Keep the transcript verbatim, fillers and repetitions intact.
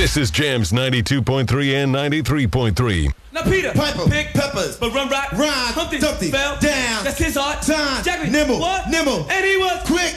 This is Jams ninety-two point three and ninety-tee point three. Now Peter, Piper, pick peppers, but run rock, rhyme, Humpty, Dumpty, fell down, that's his art. time, Jackie, nimble, what? nimble, And he was quick.